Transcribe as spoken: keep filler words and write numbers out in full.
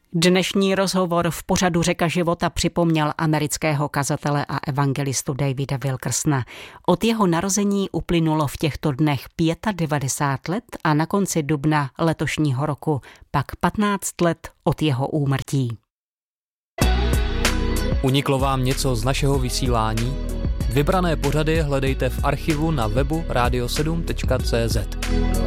Dnešní rozhovor v pořadu Řeka života připomněl amerického kazatele a evangelistu Davida Wilkersona. Od jeho narození uplynulo v těchto dnech devadesát pět let a na konci dubna letošního roku pak patnáct let od jeho úmrtí. Uniklo vám něco z našeho vysílání? Vybrané pořady hledejte v archivu na webu radio sedm tečka cé zet.